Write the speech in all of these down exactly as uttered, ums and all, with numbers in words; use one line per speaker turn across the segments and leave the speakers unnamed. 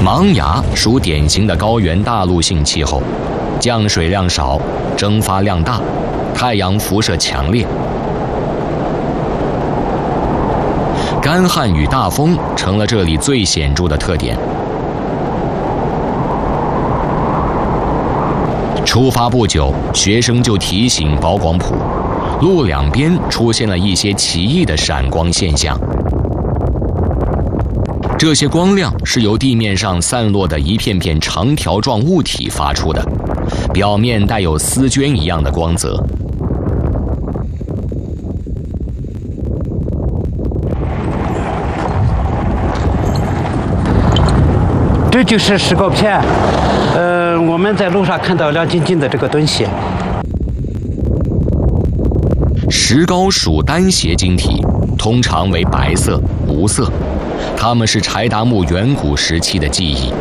芒崖属典型的高原大陆性气候，降水量少，蒸发量大，太阳辐射强烈。干旱与大风成了这里最显著的特点。出发不久，学生就提醒保广普，路两边出现了一些奇异的闪光现象。这些光亮是由地面上散落的一片片长条状物体发出的，表面带有丝绢一样的光泽。
这就是石膏片，呃，我们在路上看到亮晶晶的这个东西。
石膏属单斜晶体，通常为白色、无色，它们是柴达木远古时期的记忆。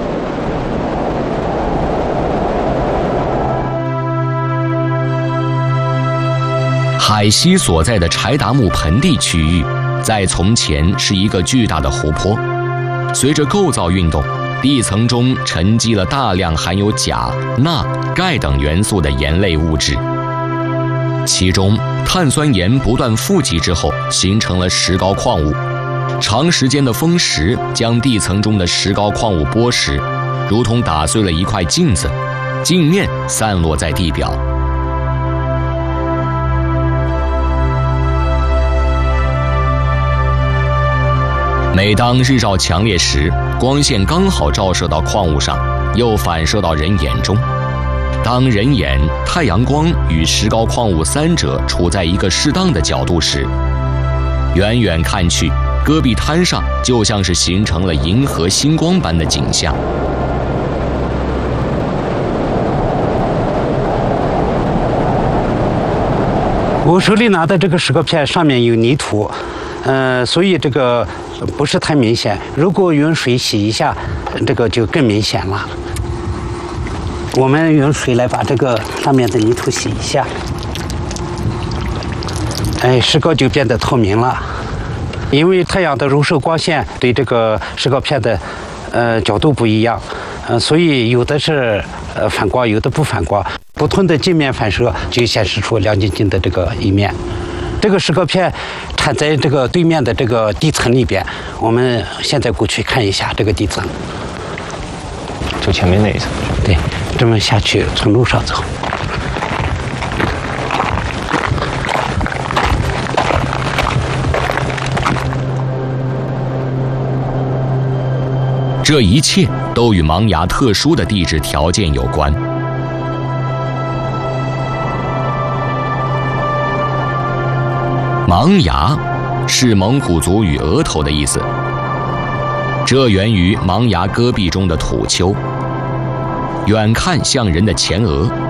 海西所在的柴达木盆地区域，在从前是一个巨大的湖泊，随着构造运动，地层中沉积了大量含有钾、钠、钙等元素的盐类物质，其中碳酸盐不断富集之后，形成了石膏矿物。长时间的风蚀将地层中的石膏矿物剥蚀，如同打碎了一块镜子，镜面散落在地表。每当日照强烈时，光线刚好照射到矿物上，又反射到人眼中。当人眼、太阳光与石膏矿物三者处在一个适当的角度时，远远看去，戈壁滩上就像是形成了银河星光般的景象。
我手里拿的这个石膏片上面有泥土，呃，所以这个不是太明显。如果用水洗一下，这个就更明显了。我们用水来把这个上面的泥土洗一下，哎，石膏就变得透明了。因为太阳的柔射光线对这个石膏片的呃角度不一样，呃，所以有的是呃反光，有的不反光。不同的镜面反射就显示出亮晶晶的这个一面。这个石膏片产在这个对面的这个地层里边。我们现在过去看一下这个地层，
就前面那一层。
对，这么下去，从路上走。
这一切都与芒崖特殊的地质条件有关。芒崖是蒙古族语额头的意思，这源于芒崖戈壁中的土丘，远看像人的前额，